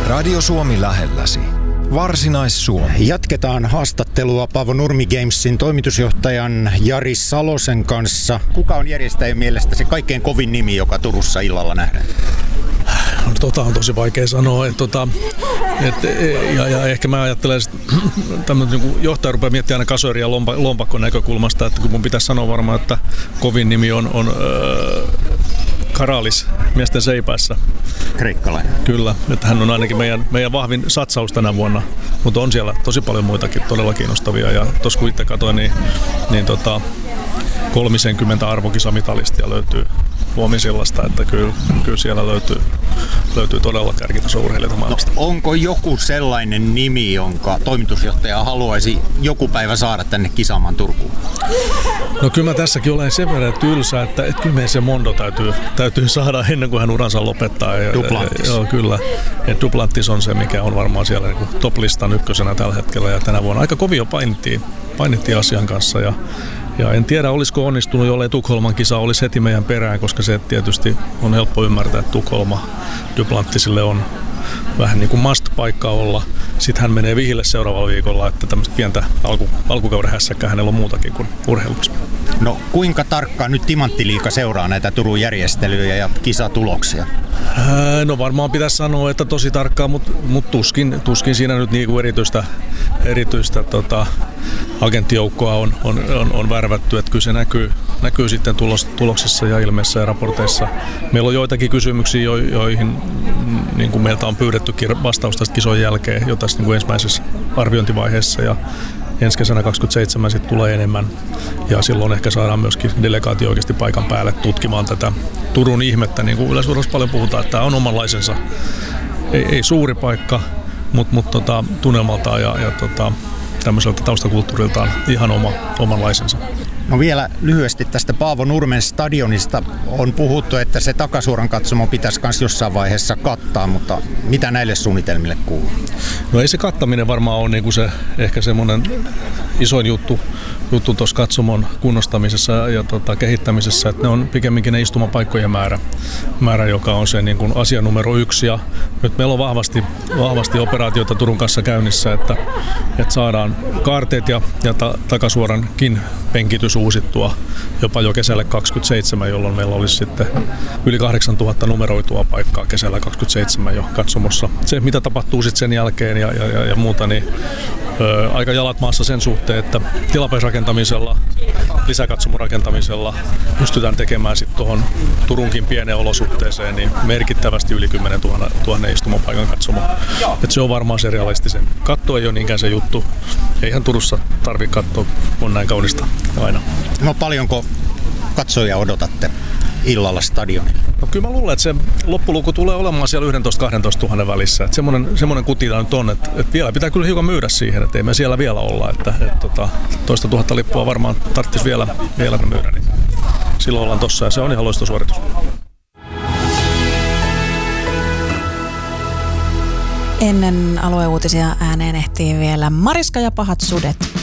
Radio Suomi lähelläsi. Varsinais-Suomi. Jatketaan haastattelua Paavo Nurmi Gamesin toimitusjohtajan Jari Salosen kanssa. Kuka on järjestäjän mielestä se kaikkein kovin nimi, joka Turussa illalla nähdään? No, on tosi vaikea sanoa. Ja ehkä mä ajattelen, että niin johtaja rupeaa miettimään aina kasoria lompakon näkökulmasta, että kun mun pitäisi sanoa varmaan, että kovin nimi on Karalis miesten seipäässä. Kreikkalainen. Kyllä, että hän on ainakin meidän vahvin satsaus tänä vuonna, mutta on siellä tosi paljon muitakin todella kiinnostavia. Ja tuossa kun itse katsoin, niin 30 arvokisamitalistia löytyy Luomisillasta, että kyllä siellä löytyy todella kärkitason urheilijoita maailmasta. No, onko joku sellainen nimi, jonka toimitusjohtaja haluaisi joku päivä saada tänne kisaamaan Turkuun? No kyllä mä tässäkin olen sen verran tylsä, että kyllä meidän se Mondo täytyy saada ennen kuin hän uransa lopettaa. Duplantis. Joo, kyllä. Ja Duplantis on se, mikä on varmaan siellä niin top-listan ykkösenä tällä hetkellä ja tänä vuonna. Aika kovin painittiin asian kanssa ja en tiedä, olisiko onnistunut, jollei Tukholman kisa olisi heti meidän perään, koska se tietysti on helppo ymmärtää, että Tukholma Duplantisille on vähän niin kuin must-paikka olla. Sitten hän menee vihille seuraavalla viikolla, että tämmöistä pientä alkukauden hässäkkää hänellä on muutakin kuin urheiluksi. No kuinka tarkkaan nyt Timanttiliiga seuraa näitä Turun järjestelyjä ja kisatuloksia? No varmaan pitäisi sanoa, että tosi tarkkaan, mutta tuskin siinä nyt niinku erityistä agenttijoukkoa on värvätty, että kyllä se näkyy sitten tuloksissa ja ilmeissä ja raporteissa. Meillä on joitakin kysymyksiä, joihin niin kuin meiltä on pyydettykin vastausta kisojen jälkeen jo tässä niin kuin ensimmäisessä arviointivaiheessa ja ensi kesänä 27 sitten tulee enemmän ja silloin ehkä saadaan myöskin delegaatio oikeasti paikan päälle tutkimaan tätä Turun ihmettä, niin kuin yleisurheilussa paljon puhutaan, että tämä on omanlaisensa. Ei suuri paikka, mutta tunnelmaltaan ja tämmöiseltä taustakulttuuriltaan ihan omanlaisensa. No vielä lyhyesti tästä Paavo Nurmen stadionista on puhuttu, että se takasuoran katsomo pitäisi myös jossain vaiheessa kattaa, mutta mitä näille suunnitelmille kuuluu? No ei se kattaminen varmaan ole niin kuin se, ehkä semmoinen isoin juttu tuossa katsomon kunnostamisessa ja kehittämisessä, että ne on pikemminkin ne istumapaikkojen määrä, joka on se niin kuin asia numero 1. Ja nyt meillä on vahvasti operaatioita Turun kanssa käynnissä, että saadaan kaarteet ja takasuorankin penkitys uusittua jopa jo kesällä 27, jolloin meillä olisi sitten yli 8000 numeroitua paikkaa kesällä 27 jo katsomossa. Se, mitä tapahtuu sitten sen jälkeen ja muuta, niin aika jalat maassa sen suhteen, että tilapäisrakentamisella, lisäkatsomorakentamisella pystytään tekemään sitten tuohon Turunkin pieneen olosuhteeseen niin merkittävästi yli 10 000 istumapaikan katsomo. Et se on varmaan se realistisen. Katto ei ole niinkään se juttu. Eihän Turussa tarvitse katsoa, on näin kaunista aina. No paljonko katsojia odotatte illalla stadionilla? No kyllä mä luulen, että se loppuluku tulee olemaan siellä 11-12 000 välissä. Että semmoinen kutila nyt on, että vielä pitää kyllä hiukan myydä siihen, että ei me siellä vielä olla. Että 1 000 lippua varmaan tarvitsisi vielä myydä, niin silloin ollaan tossa ja se on ihan loistosuoritus. Ennen alueuutisia ääneen ehtii vielä Mariska ja pahat sudet.